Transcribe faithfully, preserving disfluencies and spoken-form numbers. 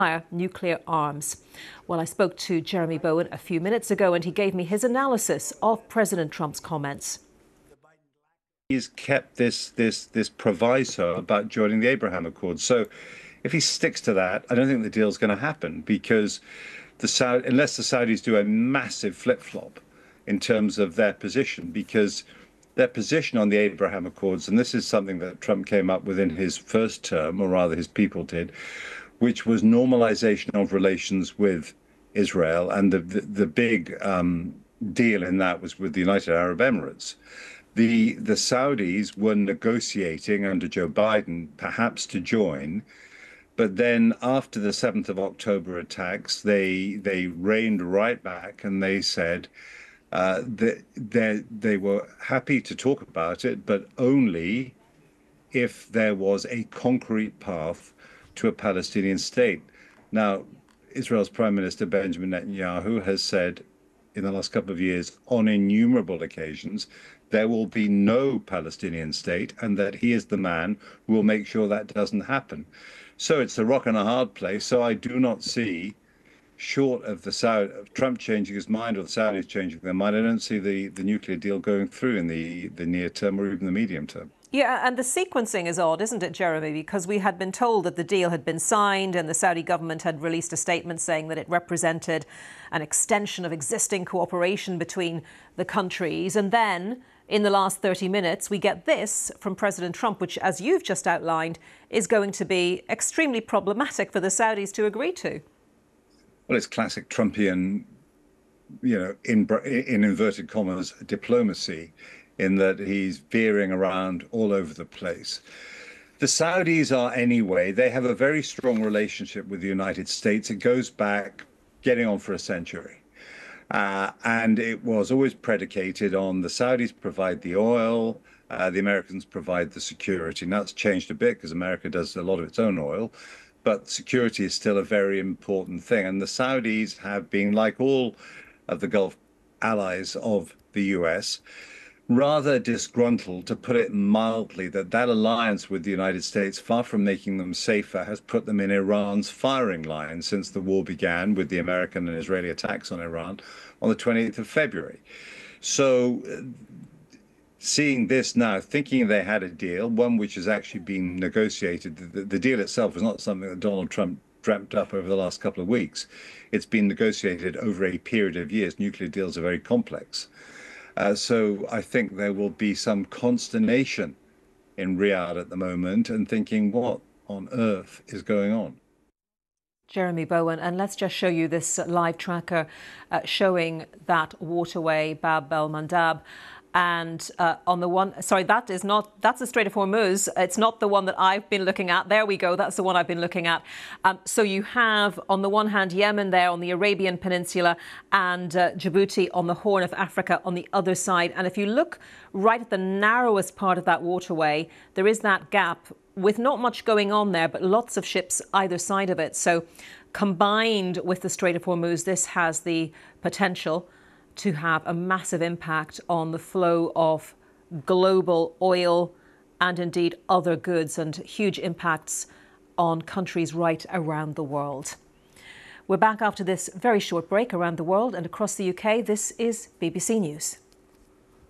nuclear arms. Well, I spoke to Jeremy Bowen a few minutes ago and he gave me his analysis of President Trump's comments. He's kept this this this proviso about joining the Abraham Accords. So if he sticks to that, I don't think the deal's going to happen, because the Saudi, unless the Saudis do a massive flip-flop in terms of their position, because their position on the Abraham Accords, and this is something that Trump came up with in his first term, or rather his people did, which was normalization of relations with Israel, and the the, the big um, deal in that was with the United Arab Emirates. The the Saudis were negotiating under Joe Biden perhaps to join, but then after the seventh of October attacks, they they reined right back and they said uh, that they they were happy to talk about it, but only if there was a concrete path to a Palestinian state. Now, Israel's Prime Minister Benjamin Netanyahu has said in the last couple of years on innumerable occasions there will be no Palestinian state, and that he is the man who will make sure that doesn't happen. So it's a rock and a hard place. So I do not see, short of the Saudi, of Trump changing his mind or the Saudis changing their mind, I don't see the, the nuclear deal going through in the, the near term or even the medium term. Yeah, and the sequencing is odd, isn't it, Jeremy? Because we had been told that the deal had been signed and the Saudi government had released a statement saying that it represented an extension of existing cooperation between the countries. And then in the last thirty minutes, we get this from President Trump, which, as you've just outlined, is going to be extremely problematic for the Saudis to agree to. Well, it's classic Trumpian, you know, in, in inverted commas, diplomacy, in that he's veering around all over the place. The Saudis are, anyway, they have a very strong relationship with the United States. It goes back getting on for a century. Uh, and it was always predicated on the Saudis provide the oil, uh, the Americans provide the security. Now it's changed a bit because America does a lot of its own oil, but security is still a very important thing. And the Saudis have been, like all of the Gulf allies of the U S, rather disgruntled, to put it mildly, that that alliance with the United States, far from making them safer, has put them in Iran's firing line since the war began with the American and Israeli attacks on Iran on the twentieth of February. So uh, seeing this now, thinking they had a deal, one which has actually been negotiated, the, the deal itself was not something that Donald Trump dreamt up over the last couple of weeks. It's been negotiated over a period of years. Nuclear deals are very complex. Uh, so I think there will be some consternation in Riyadh at the moment and thinking, what on earth is going on? Jeremy Bowen, and let's just show you this live tracker uh, showing that waterway, Bab el-Mandab. And uh, on the one, sorry, that is not, that's the Strait of Hormuz. It's not the one that I've been looking at. There we go. That's the one I've been looking at. Um, so you have, on the one hand, Yemen there on the Arabian Peninsula, and uh, Djibouti on the Horn of Africa on the other side. And if you look right at the narrowest part of that waterway, there is that gap with not much going on there, but lots of ships either side of it. So combined with the Strait of Hormuz, this has the potential to have a massive impact on the flow of global oil and indeed other goods, and huge impacts on countries right around the world. We're back after this very short break around the world and across the U K. This is B B C News.